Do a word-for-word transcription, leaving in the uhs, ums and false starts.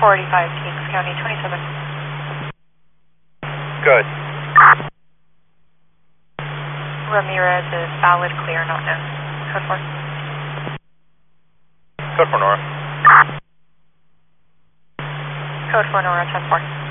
four eighty-five, Kings County, twenty-seven. Good. Ramirez is valid, clear, not known. Code four. Code for Nora. Code four, Nora, ten four.